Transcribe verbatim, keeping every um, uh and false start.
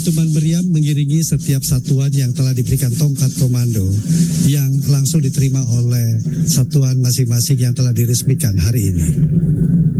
Dentuman meriam mengiringi setiap satuan yang telah diberikan tongkat komando yang langsung diterima oleh satuan masing-masing yang telah diresmikan hari ini.